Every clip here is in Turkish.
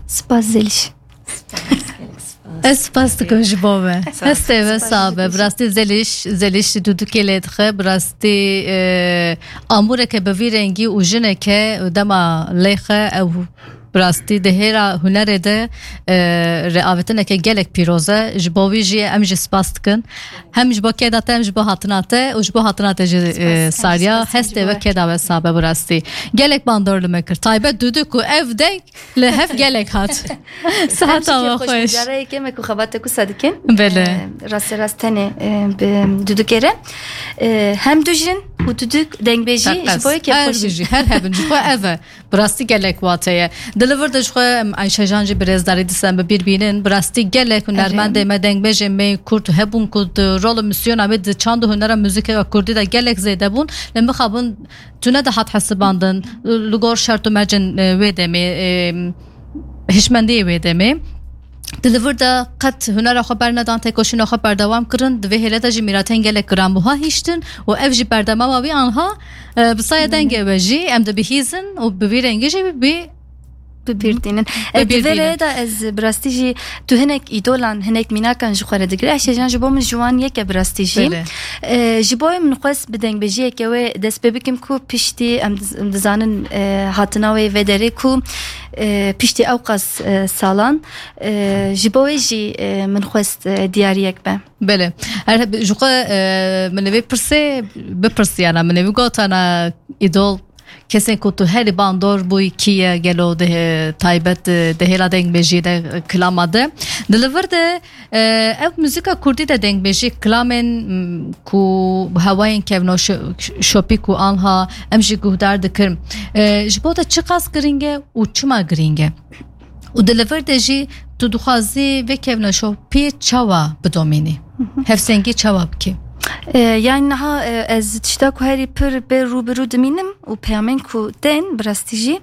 Spas zeliş. Spas dikim ji bo me. Heste ve sabe. Brasti zeliş duduk eledxe. Brasti amureke bevi rengi u jineke dema lexe ev براستی دهیرا هنر ده رعاوتنه که گلک پیروزه جبوی جی ام جی سپاست کن هم جبو کداته هم جبو هاتناته و جبو هاتناته جی ساریا هسته و کدا و سابه براستی گلک باندورلو مکر تایبه دودو کو اف دنگ لهف گلک هات ساعت آوا خوش جاره که مکو خباته کو صدکن بله راستنه دودو کره هم دوجین و دودو دنگ بیجی جبوی که خوشی هر هبن جبو اوه براستی گلک واتیه دلور دشخو عایشه جان جی برزداری دیسن به بیر بینن براستی گله هنرمند مدنگ بجم می کرد هبون کد رول میسیون امید چند هنر موزیک و کردی دا گلک زیده بون لما خابون تونه ده حد حساباندن لگور شرط و مرجن ویده می هشمندی ویده می دلور دا قط هنر خبر ندان تکوشین خبر دوام کردن دوی هلتا جی میراتن گلک گرامبوها هیشتن و اف جی بردما و بی آنها بسای دنگ و جی ام ده بهیزن و ببیرنگی جی بی ببیردینن دوره دا از براستیجی تو هنک ایدولان هنک میناکن جخوره دگره اشجان جبو من جوان یک براستیجی جبوی من خواست بدنگ بجیه که و دست ببکم کو پشتی ام دزانن هاتناوی ودره کو پشتی اوقاس سالان جبوی جی من خواست دیاریک به بله جخو منوی پرسه بپرسیانا منوی گوتانا ایدول kesin kutu her bandor bu ikiye gelo de taybet de hela dengbeji de klamadı. Deliver de ev müzika kurdi de dengbeji klamen ku havayin kevno şopi ku anha emji guhdar dikir. Jbo da çıkas gringe u çuma gringe. U deliver de ji tu duhazi ve kevno şopi çava bdomini. Hevsengi çava ki. Yani ha az tiştak heri per be ruberu deminim u pemen ku den brastici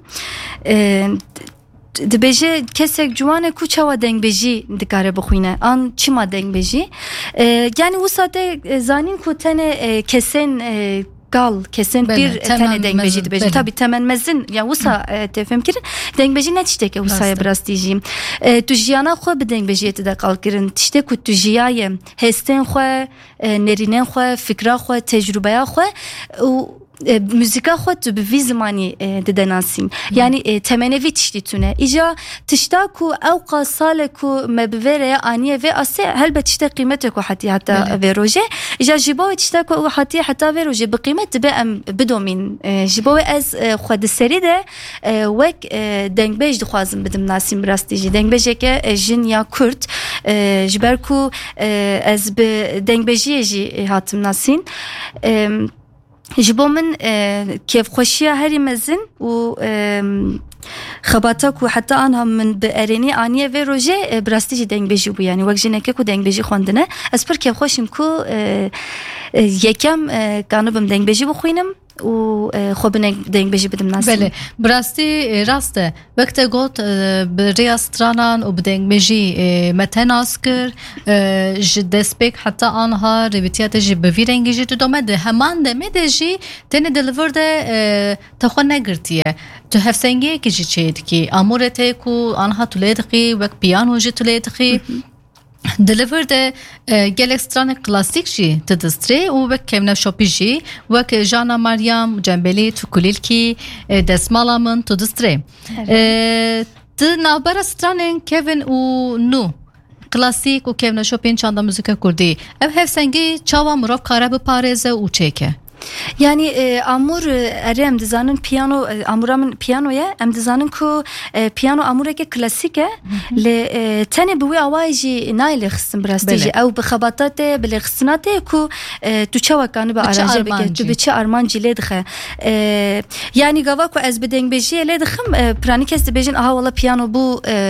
dbeje kesek juane ku çava dengbeji dikare bxuine an çima dengbeji yani u sade zanin ku tane kesen gal kesen bir tane dengbeji dbeje tabi temenmezin ya usa tefem kirin dengbeji ne tiştek usaya brastici tu jiyana xo be dengbeji te de qalkirin tiştek ku tu jiyaye hesten xo nerinen xo fikra xo tecrübeya xo müzika xo tu bi zamani de denasim yani temenevi tiştitune ija tişta ku awqa sale ku mebvere aniye ve ase helbet tişte kıymete ku hatta ve roje ija jibo tişta ku hatta ve roje bi kıymet be am bidomin jibo az xo de seri de vek dengbej de xazım bidim nasim rastiji dengbej ke jin ya kurt jiber ku az be dengbeji ji hatım nasin جبو من كيف خوشية هري مزن و خباتك وحتى أنها من بأريني آنية في روجي براستيجي دنگ بيجي بو يعني وقت جنكي كو دنگ بيجي خوندنه أسبر كيف خوشم كو يكم كانو بم دنگ بيجي بو خوينم و خوب دنگ بيجي بدم ناسم بله براستي راسته وقت قلت برياس ترانان و بدنگ بيجي متناسكر جدسبك حتى آنها ريبتيات جي بفيرنگ جي تدومده همان دمده جي تاني دلور ده تخوان نگرتيه تو هفسنگی که جی چید کی امورته کو آنها تولدقی وک پیانو جی تولدقی دلیور ده گلکستران کلاسیک جی تدستری و وک کمنف شوپی جی وک جانا مریم جنبلی تو کلیل کی دسمالامن تدستری ده نابرا سترانن کوین و نو کلاسیک و کمنف شوپین چاندا موزیکا کردی ev hevsengi çava murav karabe pareze u çeke Yani amur erem dizanın piyano amuramın piyanoya em dizanın ku piyano amureke klasike le tane bu avayji nayle xistim brasteji ev bi khabatate bil xisnate ku tu çavakanı be araje be tu biçi armancı le dxe yani gava ku ez bedeng beji le dxim pranikes de bejin aha wala piyano bu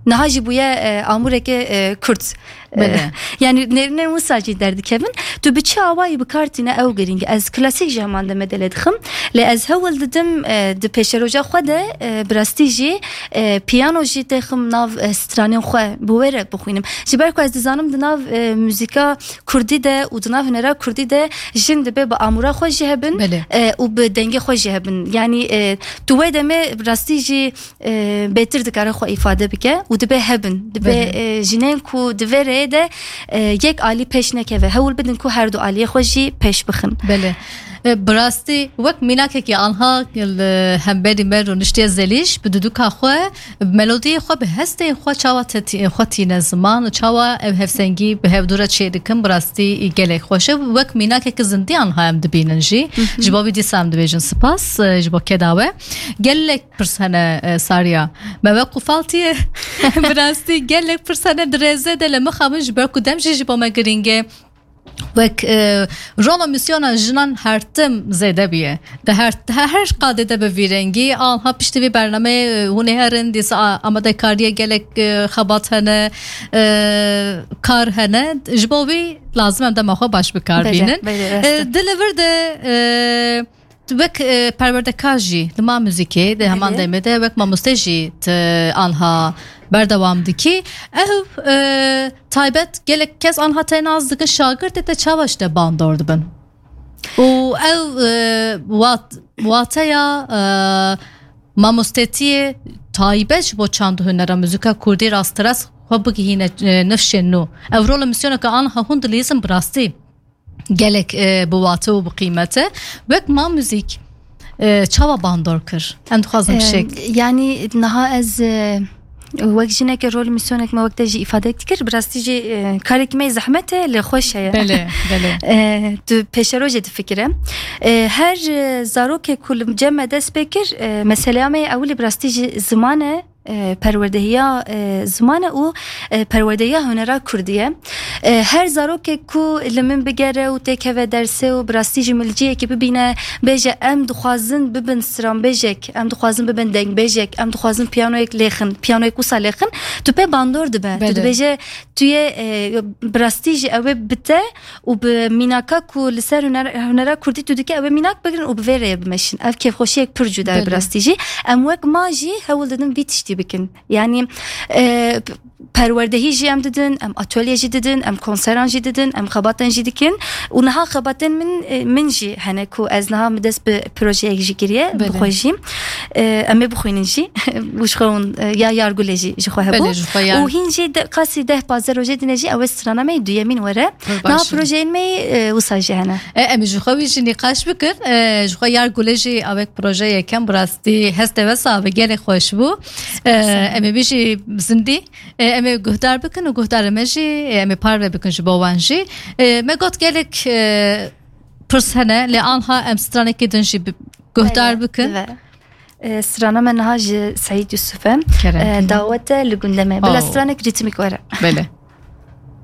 نهاجي بويا عمرك كرد يعني نرنا مساجي درد كيفن تو بتشي عواي بكارتنا أو جرينج از كلاسيك جامان دم دلد خم لأز هول دم دبشروجا خدا براستيجي بيانو جي تخم ناف استراني خو بوير بخوينم جبركو از دزانم دناف موسيقى كردي ده ودناف نرا كردي ده جن دبي بأمورا خو جهبن وبدنجي خو جهبن يعني تو دم براستيجي بيتر دكاره خو إفادة بك ودبي هبن دبي جنين كو دبي ده یک عالی پیش نکوه هول بدن کو هر دو عالی خوشی پیش بخن بله براستی وقت میناکه که آنها هم بری مرو نشتی زلیش بدودو که خواه ملودی خواه به هسته خواه چاوا تین زمان و چاوا هفسنگی به هفدورا چه دکم براستی گله خوشه وقت میناکه که زندی آنها هم دبینن جی جبابی دیسا هم دبیجن سپاس جبا کداوه گلک پرسانه ساریا موقع فالتیه براستی گلک پرسانه درزه دل مخامش برکو دمجی جبا مگرینگه وک رولا میسیون جنان هرتم زده بیه ده هر قاعده ده بویرنگی آنها پشتی برنامه هونه هرن دیس آماده کاریه گلک خبات هنه کار هنه جبوی لازم هم ده ماخو باش بکار بینن دلیور ده وک پروردکاجی دما موزیکی ده همان دیمده وک ما مستجی آنها بردوامدaki ev taybet gelek kez anha tenazdıkı şagird de çavaş de bandordu ben. O ev wataya mamostetiye taybet bo çandu hünera müzika kurdi rastras xwebik hine nefşenu. Ev rola misyona ka anha hundlizm brasti gelek bu wata u bu kıymete vek ma müzik çava bandor kır. Em dixwazim şek. Yani naha ez وقت که رول میسونک ما وقت جی ifade کر براستی جی کاری که می زحمته لخوشه بله تو پیشروج فکره هر زاروک کل جمع دست بکر مثلا می اولی براستی جی زمانه پروردهیا زمانه او پروردهیا هنرا کردیه هر زاروک کو لمن بگره و تکه و درسه و براستی جملجیه که ببینه بیجه ام دخوازن ببن سرام بیجک ام دخوازن ببن دنگ بیجک ام دخوازن پیانویک لیخن پیانویک وسا لیخن تو پی باندور دبه تو بیجه توی براستی جی اوه بته و به میناکا کو لسر هنرا کردی تو دکه اوه میناک بگرن و بویره بمشن اف کیف خوشی یک پر جدا براستی جی ام وک ماجی هول دادن بیتشتی بکن yani perverdehi jî em didin em atölye jî didin em konseran jî didin em xebatên jî dikin û niha xebatên min jî hene ku ez niha mi dest bi projeyek jî kiriye bixwejîm em ê bixwînin jî û ji xwe ya yargulê jî ji xwe hebû û hîn jî qasî 10-15 rojê dîne jî ew ê stranameyê duyemîn were niha projeyên me wisa jî hene em ji xwe wî jî nîqaş bikir ji xwe yargulê jî evek projeyeken bi rastî heste wesa ve gelek xweş bû em ê jî zindî em ê guhdar bikin û guhdarê me jî em ê parve bikin ji bo wan jî me got gelek pirs hene lê anha em stranekê din jî guhdar bikin strana me niha ji Seîd Yusuf dawete li gundeme bila stranek ritmik were bele